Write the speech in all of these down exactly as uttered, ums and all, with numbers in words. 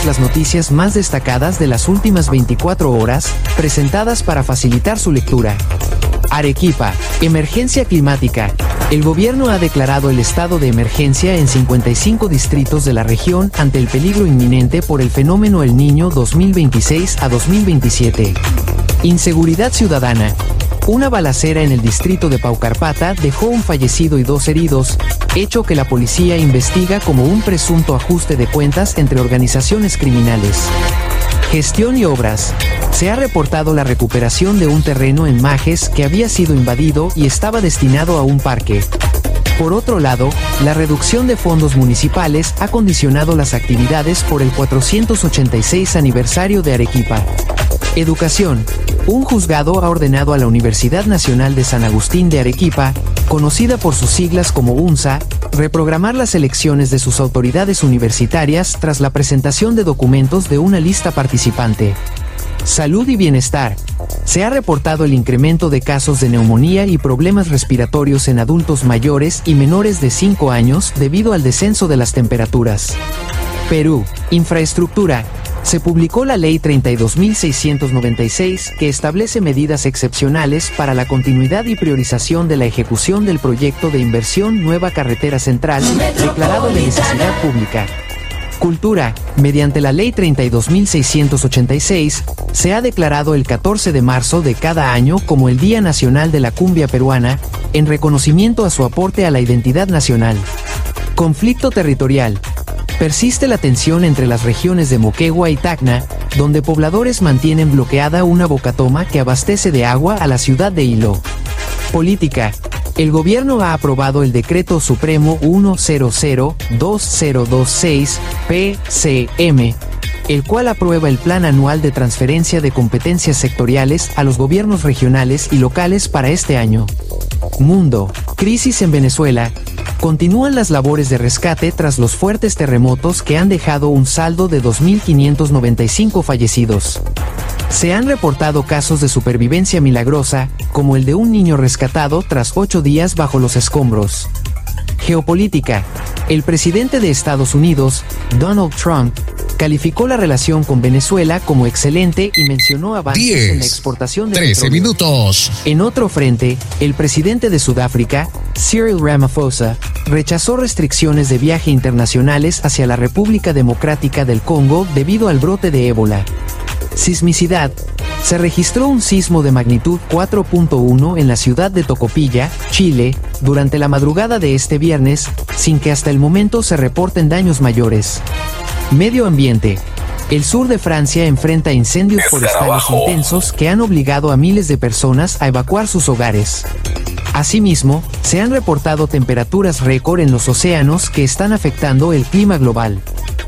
las noticias más destacadas de las últimas veinticuatro horas, presentadas para facilitar su lectura. Arequipa, emergencia climática. El gobierno ha declarado el estado de emergencia en cincuenta y cinco distritos de la región ante el peligro inminente por el fenómeno El Niño dos mil veintiséis a dos mil veintisiete. Inseguridad ciudadana. Una balacera en el distrito de Paucarpata dejó un fallecido y dos heridos, hecho que la policía investiga como un presunto ajuste de cuentas entre organizaciones criminales. Gestión y obras. Se ha reportado la recuperación de un terreno en Majes que había sido invadido y estaba destinado a un parque. Por otro lado, la reducción de fondos municipales ha condicionado las actividades por el cuatrocientos ochenta y seis aniversario de Arequipa. Educación. Un juzgado ha ordenado a la Universidad Nacional de San Agustín de Arequipa, conocida por sus siglas como UNSA, reprogramar las elecciones de sus autoridades universitarias tras la presentación de documentos de una lista participante. Salud y bienestar. Se ha reportado el incremento de casos de neumonía y problemas respiratorios en adultos mayores y menores de cinco años debido al descenso de las temperaturas. Perú. Infraestructura. Se publicó la Ley treinta y dos mil seiscientos noventa y seis que establece medidas excepcionales para la continuidad y priorización de la ejecución del proyecto de inversión Nueva Carretera Central, declarado de necesidad pública. Cultura. Mediante la Ley treinta y dos mil seiscientos ochenta y seis, se ha declarado el catorce de marzo de cada año como el Día Nacional de la Cumbia Peruana, en reconocimiento a su aporte a la identidad nacional. Conflicto territorial. Persiste la tensión entre las regiones de Moquegua y Tacna, donde pobladores mantienen bloqueada una bocatoma que abastece de agua a la ciudad de Hilo. Política. El gobierno ha aprobado el Decreto Supremo ciento dos mil veintiséis P C M, el cual aprueba el Plan Anual de Transferencia de Competencias Sectoriales a los gobiernos regionales y locales para este año. Mundo. Crisis en Venezuela. Continúan las labores de rescate tras los fuertes terremotos que han dejado un saldo de dos mil quinientos noventa y cinco fallecidos. Se han reportado casos de supervivencia milagrosa, como el de un niño rescatado tras ocho días bajo los escombros. Geopolítica. El presidente de Estados Unidos, Donald Trump, calificó la relación con Venezuela como excelente y mencionó avances diez, en la exportación de trece petróleo. minutos. En otro frente, el presidente de Sudáfrica, Cyril Ramaphosa, rechazó restricciones de viaje internacionales hacia la República Democrática del Congo debido al brote de ébola. Sismicidad. Se registró un sismo de magnitud cuatro punto uno en la ciudad de Tocopilla, Chile, durante la madrugada de este viernes, sin que hasta el momento se reporten daños mayores. Medio ambiente. El sur de Francia enfrenta incendios forestales intensos que han obligado a miles de personas a evacuar sus hogares. Asimismo, se han reportado temperaturas récord en los océanos que están afectando el clima global.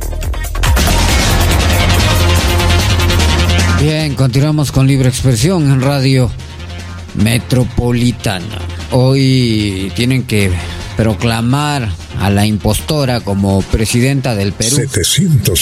Bien, continuamos con Libre Expresión en Radio Metropolitana. Hoy tienen que proclamar a la impostora como presidenta del Perú. setecientos